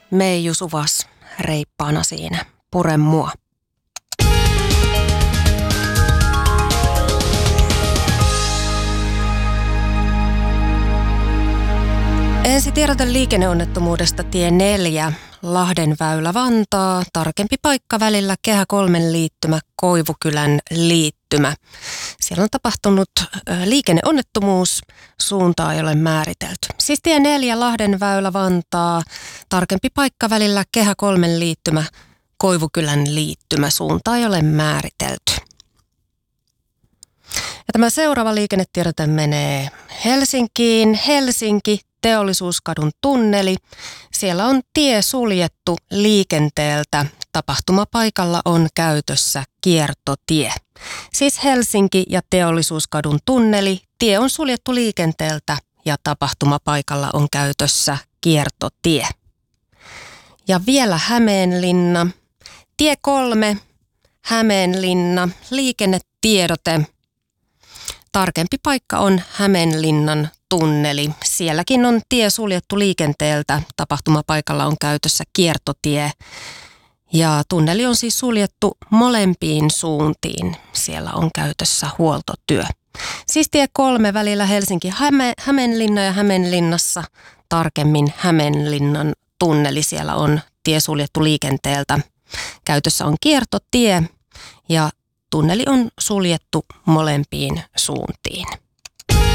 Meiju Suvas reippaana siinä. Pure mua. Ensi tiedote liikenneonnettomuudesta tie 4, Lahdenväylä Vantaa, tarkempi paikka välillä Kehä 3 liittymä, Koivukylän liittymä. Siellä on tapahtunut liikenneonnettomuus, suuntaa ei ole määritelty. Siis tie 4, Lahdenväylä Vantaa, tarkempi paikka välillä Kehä 3 liittymä, Koivukylän liittymä, suuntaa ei ole määritelty. Ja tämä seuraava liikennetiedote menee Helsinkiin. Helsinki, Teollisuuskadun tunneli. Siellä on tie suljettu liikenteeltä. Tapahtumapaikalla on käytössä kiertotie. Siis Helsinki ja Teollisuuskadun tunneli. Tie on suljettu liikenteeltä ja tapahtumapaikalla on käytössä kiertotie. Ja vielä Hämeenlinna. Tie 3, Hämeenlinna, liikennetiedote. Tarkempi paikka on Hämeenlinnan tunneli. Sielläkin on tie suljettu liikenteeltä. Tapahtumapaikalla on käytössä kiertotie. Ja tunneli on siis suljettu molempiin suuntiin. Siellä on käytössä huoltotyö. Siis tie 3 välillä Helsinki-Hämeenlinna ja Hämeenlinnassa tarkemmin Hämeenlinnan tunneli. Siellä on tie suljettu liikenteeltä. Käytössä on kiertotie ja tunneli on suljettu molempiin suuntiin.